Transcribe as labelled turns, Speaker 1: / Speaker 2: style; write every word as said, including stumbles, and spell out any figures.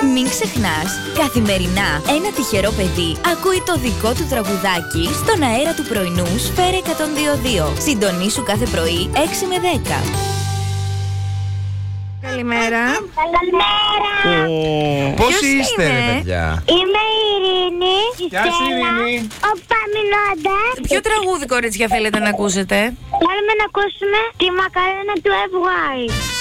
Speaker 1: Μην ξεχνάς, καθημερινά ένα τυχερό παιδί ακούει το δικό του τραγουδάκι στον αέρα του πρωινού Σφαίρα εκατόν δύο κόμμα δύο. Συντονίσου κάθε πρωί έξι με δέκα.
Speaker 2: Καλημέρα.
Speaker 3: Καλημέρα.
Speaker 4: Πώς
Speaker 2: Ποιος
Speaker 4: είστε,
Speaker 2: είναι?
Speaker 4: ρε παιδιά?
Speaker 3: Είμαι η Ειρήνη.
Speaker 4: Γεια σου, Ειρήνη.
Speaker 3: Ο Παμινώντας.
Speaker 2: Ποιο τραγούδι, κορίτσια, θέλετε να ακούσετε?
Speaker 3: Θέλουμε να ακούσουμε τη Μακαρένα του F Y.